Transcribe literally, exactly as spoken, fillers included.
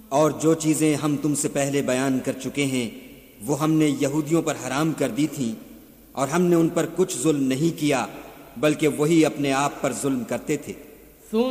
और जो चीज़ें हम तुमसे पहले बयान कर चुके हैं वो हमने यहूदियों पर हराम कर दी थीं, और हमने उन पर कुछ जुल्म नहीं किया बल्कि वही अपने आप पर जुल्म करते थे।